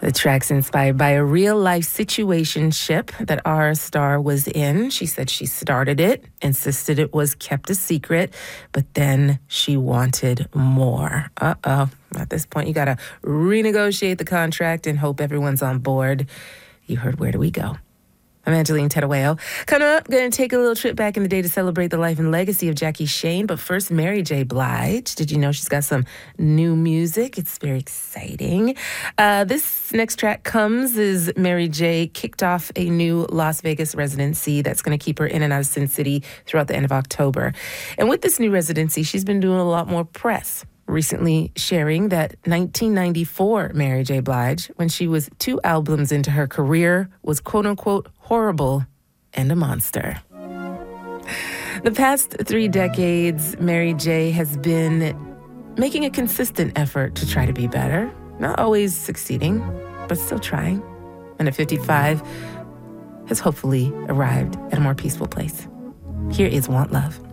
The track's inspired by a real-life situationship that our star was in. She said she started it, insisted it was kept a secret, but then she wanted more. Uh-oh. At this point, you got to renegotiate the contract and hope everyone's on board. You heard Where Do We Go? I'm Angeline Terueo. Coming up, going to take a little trip back in the day to celebrate the life and legacy of Jackie Shane. But first, Mary J. Blige. Did you know she's got some new music? It's very exciting. This next track comes as Mary J. kicked off a new Las Vegas residency that's going to keep her in and out of Sin City throughout the end of October. And with this new residency, she's been doing a lot more press. Recently sharing that 1994 Mary J. Blige, when she was 2 albums into her career, was quote-unquote horrible and a monster. The past 3 decades, Mary J. has been making a consistent effort to try to be better. Not always succeeding, but still trying. And at 55, has hopefully arrived at a more peaceful place. Here is Want Love.